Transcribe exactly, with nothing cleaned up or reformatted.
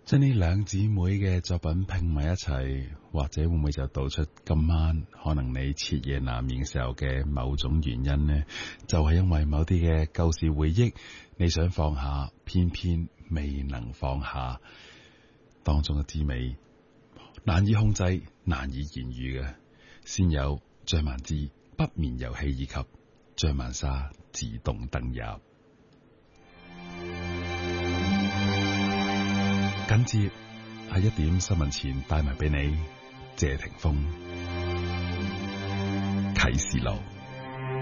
將呢兩姊妹嘅作品拼埋一齊，或者會唔會就道出今晚可能你徹夜難眠時候嘅某種原因呢？就係因為某啲嘅舊時回憶，你想放下，偏偏未能放下，當中嘅滋味難以控制，難以言喻嘅。先有張曼之不眠遊戲以及張曼莎自動登入。緊接喺一點新聞前帶埋俾你謝霆鋒啟示錄。